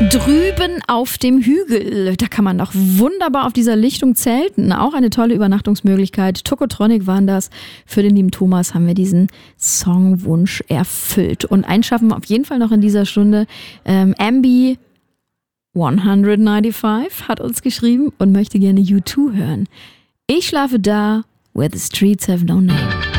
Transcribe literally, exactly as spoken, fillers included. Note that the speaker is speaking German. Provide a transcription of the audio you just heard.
Drüben auf dem Hügel, da kann man doch wunderbar auf dieser Lichtung zelten. Auch eine tolle Übernachtungsmöglichkeit. Tokotronic waren das. Für den lieben Thomas haben wir diesen Songwunsch erfüllt. Und einschaffen auf jeden Fall noch in dieser Stunde. Ähm, Ambi hundertfünfundneunzig hat uns geschrieben und möchte gerne U zwei hören. Ich schlafe da, where the streets have no name.